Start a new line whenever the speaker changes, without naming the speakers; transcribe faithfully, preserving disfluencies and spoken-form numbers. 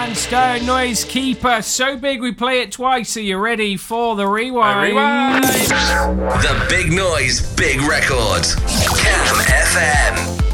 and Stone Noise Keeper. So big we play it twice. Are you ready for the rewind?
rewind. The Big Noise Big Record. Cam F M.